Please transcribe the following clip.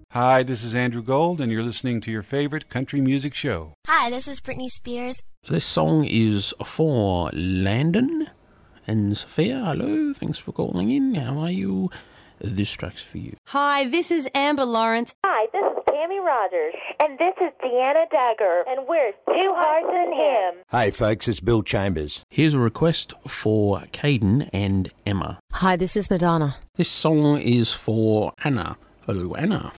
Hi, this is Andrew Gold, and you're listening to your favorite country music show. Hi, this is Britney Spears. This song is for Landon and Sophia. Hello, thanks for calling in. How are you? This track's for you. Hi, this is Amber Lawrence. Hi, this is Tammy Rogers. And this is Deanna Dagger. And we're Two Hearts in Him. Hey folks, it's Bill Chambers. Here's a request for Caden and Emma. Hi, this is Madonna. This song is for Anna. Hello, Anna.